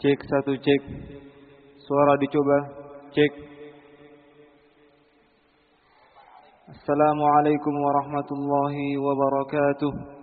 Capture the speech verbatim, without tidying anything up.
Cek satu cek. Suara dicoba. Cek. Assalamualaikum warahmatullahi wabarakatuh.